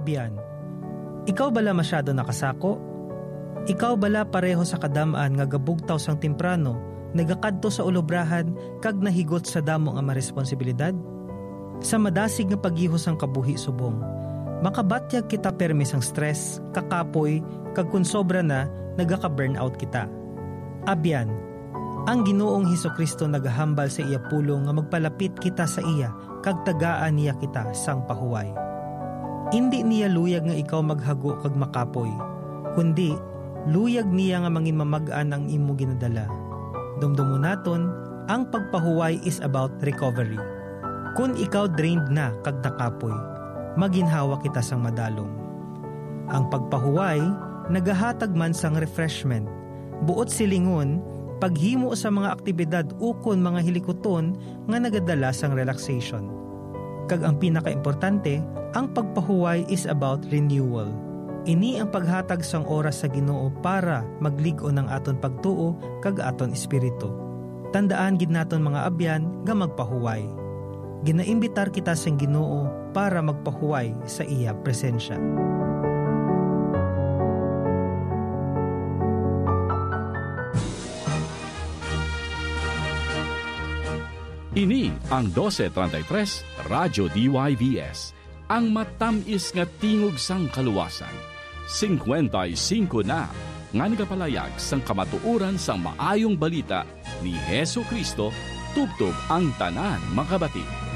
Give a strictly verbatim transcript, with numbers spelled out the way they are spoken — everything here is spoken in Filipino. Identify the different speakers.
Speaker 1: abyan. Ikaw bala masyado nakasako? Ikaw bala pareho sa kadamaan nga gabugtaw sang temprano, nagakadto sa ulobrahan kag nahigot sa damo nga maresponsibilidad? Sa madasig nga paghihos ang kabuhi subong, makabatyag kita permi sang stress, kakapoy, kag kun sobra na, nagaka-burnout kita. Abyan, ang Ginoong Hesukristo nagahambal sa iya pulong nga magpalapit kita sa iya, kag tagaan niya kita sang pahuway. Hindi niya luyag nga ikaw maghago kag makapoy, kundi luyag niya nga mangin mamag-an ang imo ginadala. Dumdumo naton, ang pagpahuway is about recovery. Kung ikaw drained na kag nakapoy, maginhawa kita sang madalong. Ang pagpahuway, nagahatag man sang refreshment. Buot silingon, paghimo sa mga aktibidad ukon mga hilikoton nga nagadala sang relaxation. Kag ang pinakaimportante, ang pagpahuway is about renewal. Ini ang paghatag sang oras sa Ginoo para magligo ng aton pagtuo kag aton espiritu. Tandaan gid naton mga abyan nga magpahuway. Ginaimbitar kita sang Ginoo para magpahuway sa iya presensya.
Speaker 2: Ini ang twelve thirty-three Radyo D Y V S, ang matamis nga tingog sang kaluwasan. fifty-five na nga nagapalayag sang kamatuoran sang maayong balita ni Hesukristo tubtob ang tanan makabati.